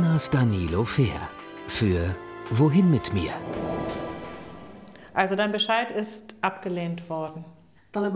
Jonas Danilo Fehr für Wohin mit mir? Also dein Bescheid ist abgelehnt worden. طلب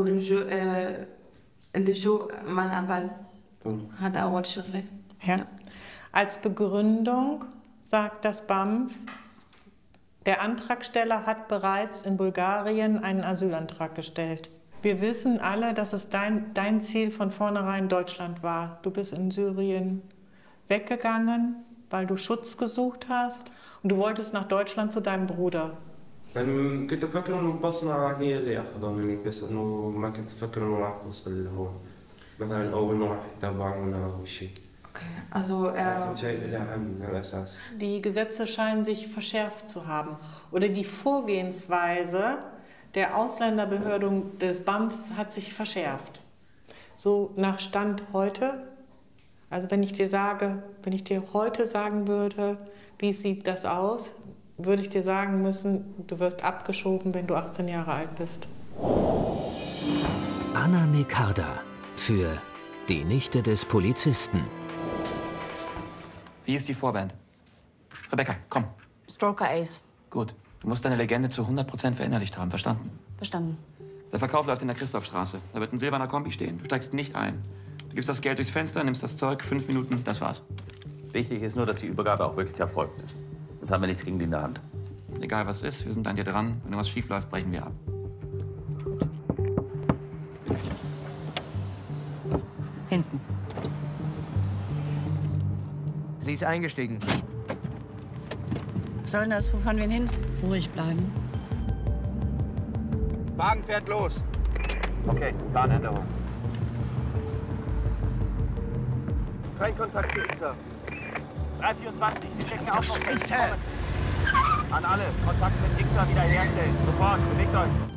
اللجوء مع العمل هذا أول شغلة. Ja. Als Begründung sagt das BAMF, der Antragsteller hat bereits in Bulgarien einen Asylantrag gestellt. Wir wissen alle, dass es dein Ziel von vornherein Deutschland war. Du bist in Syrien weggegangen, weil du Schutz gesucht hast und du wolltest nach Deutschland zu deinem Bruder. كنت أفكر إنه بصنع عادية اللي أخذها مني بس إنه ما كنت أفكر إنه راح توصل لهون مثلاً أو إنه راح يتابعونا أو شيء. Also Die Gesetze scheinen sich verschärft zu haben oder die Vorgehensweise der Ausländerbehörde des BAMFs hat sich verschärft. So nach Stand heute. Also wenn ich dir heute sagen würde, wie sieht das aus, würde ich dir sagen müssen, du wirst abgeschoben, wenn du 18 Jahre alt bist. Anna Nekarda für die Nichte des Polizisten. Wie ist die Vorband? Rebecca, komm. Stroker Ace. Gut. Du musst deine Legende zu 100% verinnerlicht haben, verstanden? Verstanden. Der Verkauf läuft in der Christophstraße. Da wird ein silberner Kombi stehen. Du steigst nicht ein. Du gibst das Geld durchs Fenster, nimmst das Zeug, 5 Minuten, das war's. Wichtig ist nur, dass die Übergabe auch wirklich erfolgt ist. Jetzt haben wir nichts gegen die in der Hand. Egal was ist, wir sind an dir dran. Wenn irgendwas schief läuft, brechen wir ab. Hinten. Sie ist eingestiegen. Was soll denn das? Wo fahren wir hin? Ruhig bleiben. Wagen fährt los. Okay, Planänderung. Kein Kontakt zu Xer. 324, die checken auf. Scheiße! An alle, Kontakt mit Xer wiederherstellen. Sofort, bewegt euch.